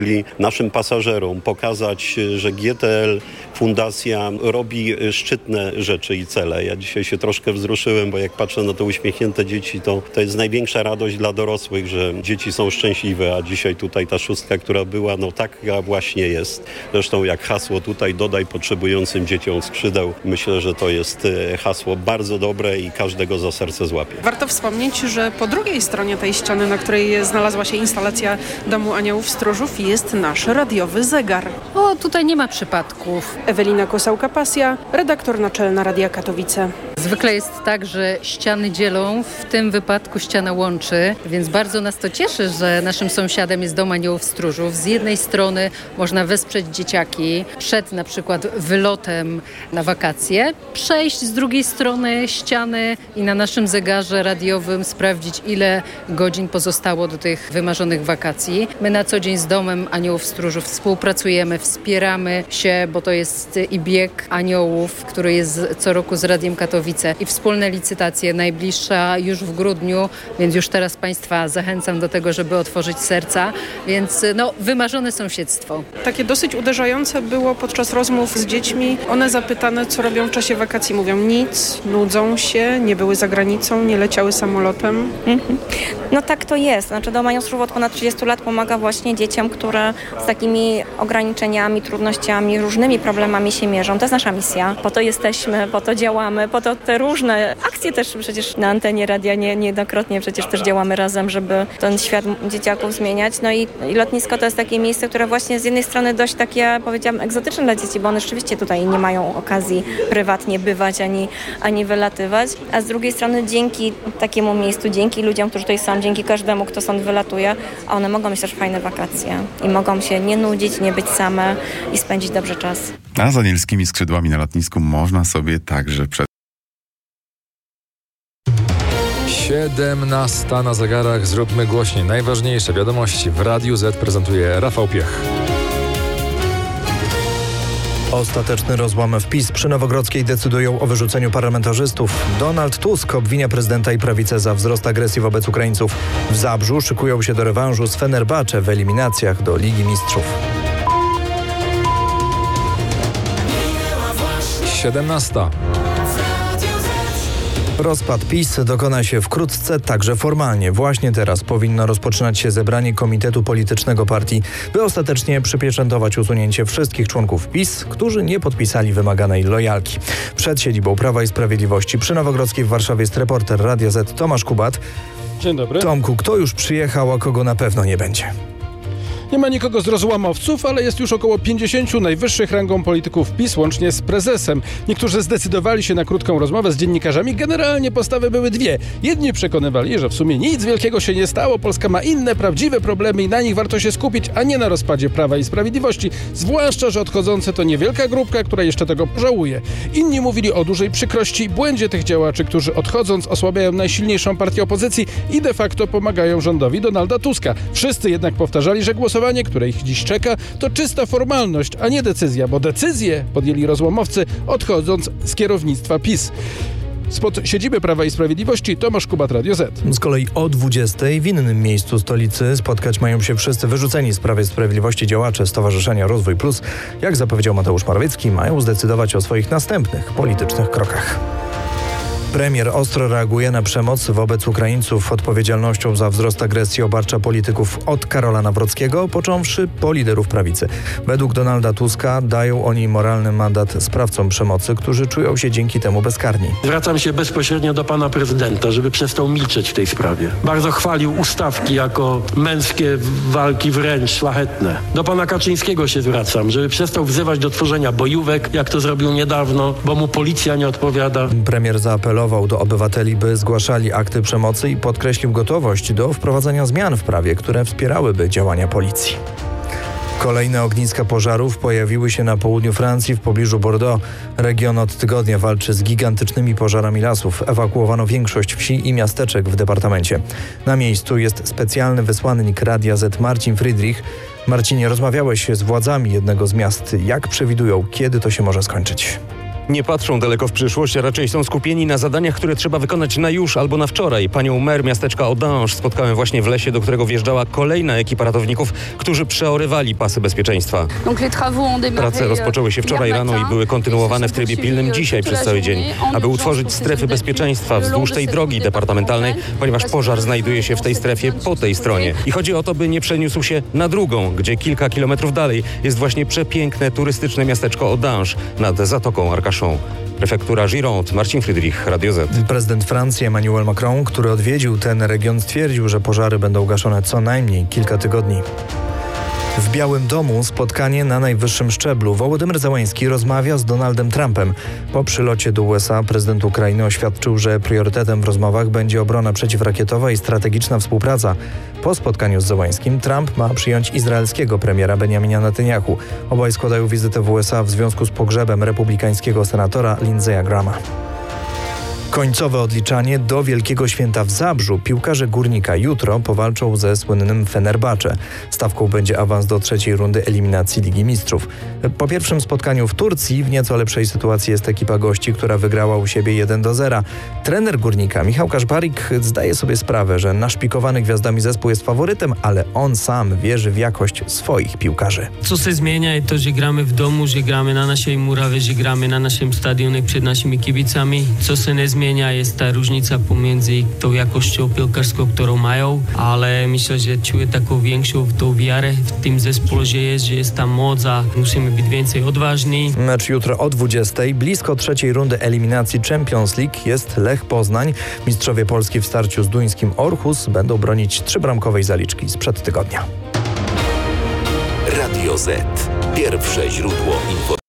naszym pasażerom pokazać, że GTL Fundacja robi szczytne rzeczy i cele. Ja dzisiaj się troszkę wzruszyłem, bo jak patrzę na te uśmiechnięte dzieci, to jest największa radość dla dorosłych, że dzieci są szczęśliwe, a dzisiaj tutaj ta szóstka, która była, taka właśnie jest. Zresztą jak hasło tutaj dodaj potrzebującym dzieciom skrzydeł, myślę, że to jest hasło bardzo dobre i każdego za serce złapie. Warto wspomnieć, że po drugiej stronie tej ściany, na której znalazła się instalacja Domu Aniołów Stróżów, jest nasz radiowy zegar. O, tutaj nie ma przypadków. Ewelina Kosałka-Pasja, redaktor naczelna Radia Katowice. Zwykle jest tak, że ściany dzielą, w tym wypadku ściana łączy, więc bardzo nas to cieszy, że naszym sąsiadem jest Dom Aniołów Stróżów. Z jednej strony można wesprzeć dzieciaki przed na przykład wylotem na wakacje, przejść z drugiej strony ściany i na naszym zegarze radiowym sprawdzić, ile godzin pozostało do tych wymarzonych wakacji. My na co dzień z Domem Aniołów Stróżów współpracujemy, wspieramy się, bo to jest i bieg aniołów, który jest co roku z Radiem Katowice i wspólne licytacje, najbliższa już w grudniu, więc już teraz Państwa zachęcam do tego, żeby otworzyć serca, więc wymarzone sąsiedztwo. Takie dosyć uderzające było podczas rozmów z dziećmi. One zapytane, co robią w czasie wakacji, mówią nic, nudzą się, nie były za granicą, nie leciały samolotem. No tak to jest. Dom Aniołów Stróżów od ponad 30 lat pomaga właśnie dzieciom, które z takimi ograniczeniami, trudnościami, różnymi problemami się mierzą. To jest nasza misja. Po to jesteśmy, po to działamy, po to te różne akcje też przecież na antenie radia niejednokrotnie przecież też działamy razem, żeby ten świat dzieciaków zmieniać. No i lotnisko to jest takie miejsce, które właśnie z jednej strony dość takie, powiedziałam, egzotyczne dla dzieci, bo one rzeczywiście tutaj nie mają okazji prywatnie bywać ani wylatywać, a z drugiej strony dzięki takiemu miejscu, dzięki ludziom, którzy tutaj są, dzięki każdemu, kto stąd wylatuje, a one mogą mieć też fajne wakacje i mogą się nie nudzić, nie być same i spędzić dobrze czas. A z anielskimi skrzydłami na lotnisku można sobie także 17 na zegarach. Zróbmy głośniej najważniejsze wiadomości w Radiu Z prezentuje Rafał Piech. Ostateczny rozłam w PiS. Przy Nowogrodzkiej decydują o wyrzuceniu parlamentarzystów. Donald Tusk obwinia prezydenta i prawicę za wzrost agresji wobec Ukraińców. W Zabrzu szykują się do rewanżu z Fenerbahce w eliminacjach do Ligi Mistrzów. 17. Rozpad PiS dokona się wkrótce, także formalnie. Właśnie teraz powinno rozpoczynać się zebranie Komitetu Politycznego Partii, by ostatecznie przypieczętować usunięcie wszystkich członków PiS, którzy nie podpisali wymaganej lojalki. Przed siedzibą Prawa i Sprawiedliwości przy Nowogrodzkiej w Warszawie jest reporter Radia Z Tomasz Kubat. Dzień dobry. Tomku, kto już przyjechał, a kogo na pewno nie będzie? Nie ma nikogo z rozłamowców, ale jest już około 50 najwyższych rangą polityków PiS, łącznie z prezesem. Niektórzy zdecydowali się na krótką rozmowę z dziennikarzami. Generalnie postawy były dwie. Jedni przekonywali, że w sumie nic wielkiego się nie stało, Polska ma inne, prawdziwe problemy i na nich warto się skupić, a nie na rozpadzie Prawa i Sprawiedliwości. Zwłaszcza, że odchodzące to niewielka grupka, która jeszcze tego żałuje. Inni mówili o dużej przykrości i błędzie tych działaczy, którzy odchodząc osłabiają najsilniejszą partię opozycji i de facto pomagają rządowi Donalda Tuska. Wszyscy jednak powtarzali, że głosowanie, które ich dziś czeka, to czysta formalność, a nie decyzja, bo decyzję podjęli rozłamowcy, odchodząc z kierownictwa PiS. Spod siedziby Prawa i Sprawiedliwości Tomasz Kubat, Radio Z. Z kolei o 20:00 w innym miejscu stolicy spotkać mają się wszyscy wyrzuceni z Prawa i Sprawiedliwości działacze Stowarzyszenia Rozwój Plus. Jak zapowiedział Mateusz Morawiecki, mają zdecydować o swoich następnych politycznych krokach. Premier ostro reaguje na przemoc wobec Ukraińców. Odpowiedzialnością za wzrost agresji obarcza polityków od Karola Nawrockiego, począwszy po liderów prawicy. Według Donalda Tuska dają oni moralny mandat sprawcom przemocy, którzy czują się dzięki temu bezkarni. Zwracam się bezpośrednio do pana prezydenta, żeby przestał milczeć w tej sprawie. Bardzo chwalił ustawki jako męskie walki wręcz szlachetne. Do pana Kaczyńskiego się zwracam, żeby przestał wzywać do tworzenia bojówek, jak to zrobił niedawno, bo mu policja nie odpowiada. Premier zaapelował do obywateli, by zgłaszali akty przemocy i podkreślił gotowość do wprowadzenia zmian w prawie, które wspierałyby działania policji. Kolejne ogniska pożarów pojawiły się na południu Francji w pobliżu Bordeaux. Region od tygodnia walczy z gigantycznymi pożarami lasów. Ewakuowano większość wsi i miasteczek w departamencie. Na miejscu jest specjalny wysłannik Radia Z Marcin Friedrich. Marcinie, rozmawiałeś z władzami jednego z miast. Jak przewidują, kiedy to się może skończyć? Nie patrzą daleko w przyszłość, a raczej są skupieni na zadaniach, które trzeba wykonać na już albo na wczoraj. Panią mer miasteczka Audange spotkałem właśnie w lesie, do którego wjeżdżała kolejna ekipa ratowników, którzy przeorywali pasy bezpieczeństwa. Prace rozpoczęły się wczoraj rano i były kontynuowane w trybie pilnym dzisiaj przez cały dzień, aby utworzyć strefy bezpieczeństwa wzdłuż tej drogi departamentalnej, ponieważ pożar znajduje się w tej strefie po tej stronie. I chodzi o to, by nie przeniósł się na drugą, gdzie kilka kilometrów dalej jest właśnie przepiękne turystyczne miasteczko Audange nad Zatoką Arcachon. Prefektura Gironde, Marcin Friedrich, Radio Z. Prezydent Francji Emmanuel Macron, który odwiedził ten region, stwierdził, że pożary będą gaszone co najmniej kilka tygodni. W Białym Domu spotkanie na najwyższym szczeblu. Wołodymyr Zełenski rozmawia z Donaldem Trumpem. Po przylocie do USA prezydent Ukrainy oświadczył, że priorytetem w rozmowach będzie obrona przeciwrakietowa i strategiczna współpraca. Po spotkaniu z Zełenskim Trump ma przyjąć izraelskiego premiera Benjamina Netanyahu. Obaj składają wizytę w USA w związku z pogrzebem republikańskiego senatora Lindsey'a Grahama. Końcowe odliczanie do Wielkiego Święta w Zabrzu. Piłkarze Górnika jutro powalczą ze słynnym Fenerbahce. Stawką będzie awans do trzeciej rundy eliminacji Ligi Mistrzów. Po pierwszym spotkaniu w Turcji w nieco lepszej sytuacji jest ekipa gości, która wygrała u siebie 1-0. Trener Górnika Michał Kaszparik zdaje sobie sprawę, że naszpikowany gwiazdami zespół jest faworytem, ale on sam wierzy w jakość swoich piłkarzy. Co się zmienia jest to, że gramy w domu, że gramy na naszej murawie, że gramy na naszym stadionie przed naszymi kibicami. Co się nie zmienia jest ta różnica pomiędzy tą jakością piłkarską, którą mają, ale myślę, że czuję taką większą tą wiarę w tym zespole, że jest ta moc, a musimy być więcej odważni. Mecz jutro o 20:00. Blisko trzeciej rundy eliminacji Champions League jest Lech Poznań. Mistrzowie Polski w starciu z duńskim Aarhus będą bronić 3-bramkowej zaliczki sprzed tygodnia. Radio Z. Pierwsze źródło informacji.